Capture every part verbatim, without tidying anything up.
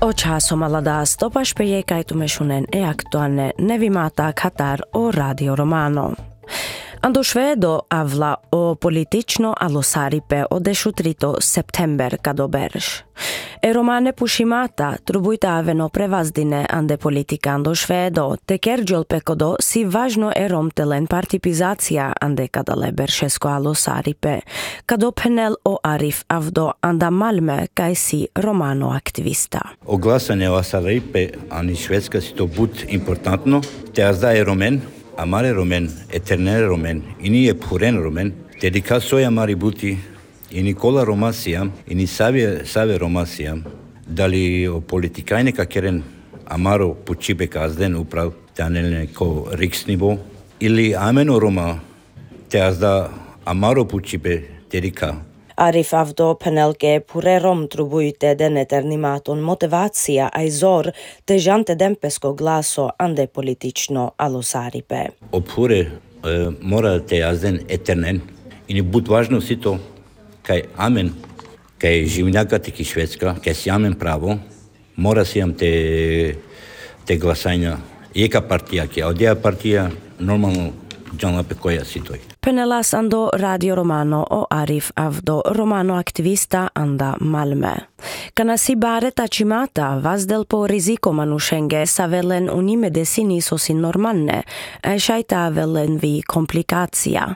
Ocha Somalada stopash përjekajtumeshunen e aktualne nevimata Katar o Radio Romano. Ando Shvedo avla o politično alosaripe o dešutrito september kadobersh. E romane pushimata trubujta aveno prevazdine ande politika ando Shvedo te kergjol pekodo si važno e romtelen partipizacija ande kadale beršesko alosaripe, kado penel o Arif Avdo anda Malmö kaj si romano aktivista. O glasanje o alosaripe ani Švedska si to bud importantno, te azda e romen, amare romen, eternere romen, ini e puren romen, dedica soja mari buti, ini kola romasija, ini save, save romasija, da li o politikajne kakeren amaro pučibe kazden uprav, te anelne ko riksnivo, ili ameno Roma, te azda amaro pučibe dedica. Arif Avdo penelke pure rom trubujte den eternimaton motivacija aj zor te žante dempesko glaso ande politično alosaripe. Opure uh, mora te azden eternen, ini bud važno si to, kaj amen, kaj živnjaka tiki Švedska, kaj si amen pravo, mora si jam te, te glasanja, jeka partija, kaj odja partija, normalno džanla pe koja si toj. Penelas ando Radio Romano o Arif Avdo romano aktivista anda Malmö. Kana si bare tacimata vazdel po riziko manushenge savelen uni medicini sosin normalne, e shaita avelen vi komplikacija.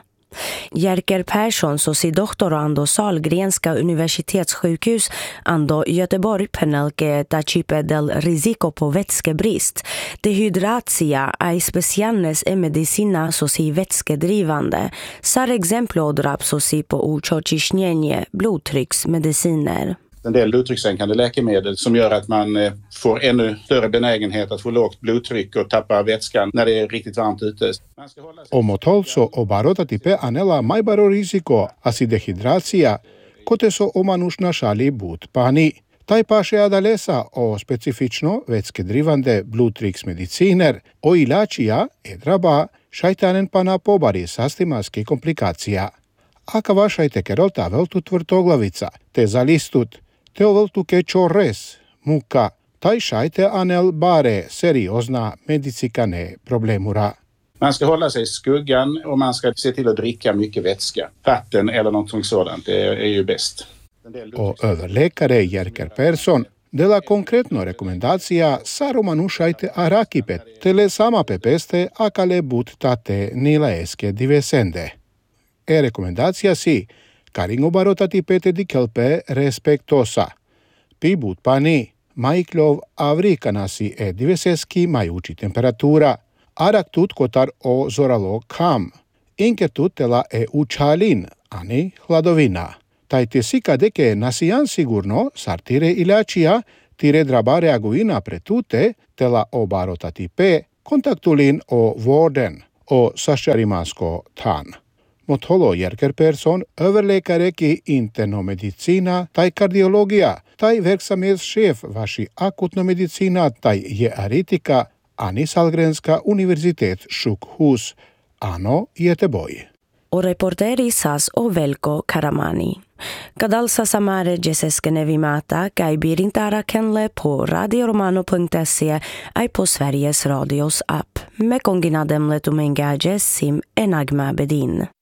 Jerker Persson så si doktor ando Sahlgrenska universitetssjukhus ando Göteborg penelke tacipe del risiko po vätskebrist. Dehydratia ai specialnes e medicina så si vätskedrivande. Sar exemplo odrap så si po uciśnienie, blodtrycksmediciner. En del blodtryckssänkande läkemedel som gör att man får ännu större benägenhet att få lågt blodtryck och tappa vätskan när det är riktigt varmt ute. Ομοτόλσο ο παρότατιπε ανέλα μάιμπαρο riziko asi dehidracija, kote so omanušna šali bud pani. Taj paše adalesa o specifično vetske drivande blodtrycks mediciner, o ilačija edraba šajtanen pana pobari sastimaski komplikacija. Aka vašajte kerol tavel tu tvrtoglavica, te zalistut, te ovel tu ke čores, muka, taj šajte anel bare seriozna medicikane problemura. Man ska hålla sig i skuggan och man ska se till att dricka mycket vätska. Vatten eller något sådant, det är ju bäst. Och överläkare Jerker Persson dela konkretno rekomendacija sa romanušajte arakipet, tele sama pepeste akale but tate nilaeske divesende. E rekomendacija si, karingo barotati pete di kelpe respektosa. Pi but pani, maiklov avrikanasi e diveseski majuči temperatura. Arak tut kotar o zoralo kam. Inke tut tela e učalin, ani hladovina. Taj te sika deke nasijan sigurno sartire ilačija, tire draba reaguina pretute, tela o barotati pe, kontaktulin o vården, o sašarimansko tan. Motholo Jerker Persson, överläkare ki internomedicina, taj kardiologija, taj verksamhetschef vaši akutnomedicina, taj jearitika, ani Sahlgrenska universitetssjukhus, ano Göteborg. O reporteri sas o Velko Karamani. Kadal sa samare jeseske nevimata kaj birintara kenle på radioromano punkt se aj på Sveriges Radios app. Me konginadem letumengaje sim enagma bedin.